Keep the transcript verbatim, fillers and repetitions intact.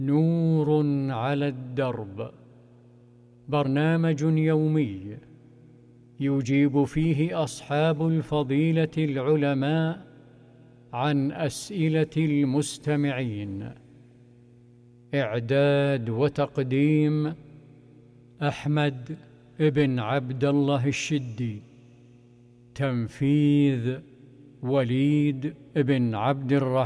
نور على الدرب، برنامج يومي يجيب فيه أصحاب الفضيلة العلماء عن أسئلة المستمعين. إعداد وتقديم أحمد بن عبد الله الشدي. تنفيذ وليد بن عبد الرحمن.